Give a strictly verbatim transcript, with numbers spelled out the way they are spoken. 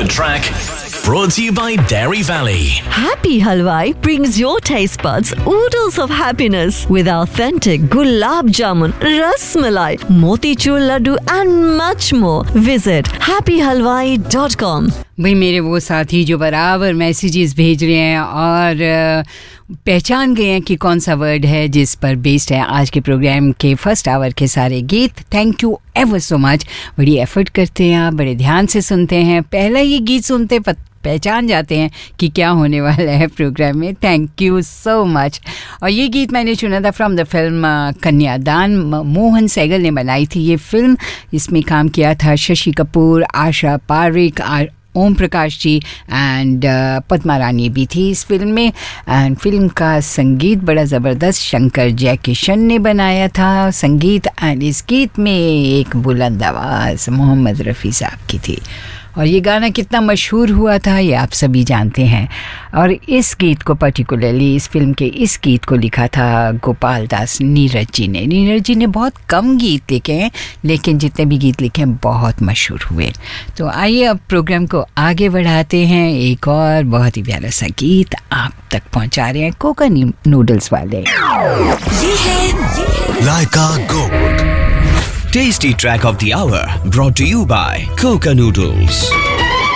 The track brought to you by Dairy Valley. Happy Halwai brings your taste buds oodles of happiness with authentic gulab jamun, ras malai, motichur laddu and much more. Visit happy halwai dot com. भाई मेरे वो साथी जो बराबर messages भेज रहे हैं और पहचान गए हैं कि कौन सा वर्ड है जिस पर बेस्ड है आज के प्रोग्राम के फर्स्ट आवर के सारे गीत. Thank you ever so much. बड़ी एफर्ट करते हैं आप, बड़े ध्यान से सुनते हैं, पहला ही गीत सुनते पत, पहचान जाते हैं कि क्या होने वाला है प्रोग्राम में. Thank you so much. और ये गीत मैंने चुना था फ्रॉम द फिल्म कन्यादान. मोहन सहगल ने बनाई थी ये फिल्म. इसमें काम किया था शशि कपूर, आशा पारिक, ओम प्रकाश जी एंड पद्मा रानी भी थी इस फिल्म में. एंड फिल्म का संगीत बड़ा ज़बरदस्त शंकर जयकिशन ने बनाया था संगीत. एंड इस गीत में एक बुलंद आवाज़ मोहम्मद रफ़ी साहब की थी. और ये गाना कितना मशहूर हुआ था ये आप सभी जानते हैं. और इस गीत को पर्टिकुलरली इस फिल्म के इस गीत को लिखा था गोपाल दास नीरज जी ने. नीरज जी ने बहुत कम गीत लिखे हैं लेकिन जितने भी गीत लिखे हैं बहुत मशहूर हुए. तो आइए अब प्रोग्राम को आगे बढ़ाते हैं. एक और बहुत ही प्यारा सा गीत आप तक पहुंचा रहे हैं कोका नूडल्स वाले. ये है लाइका gold Tasty track of the hour brought to you by Coca Noodles.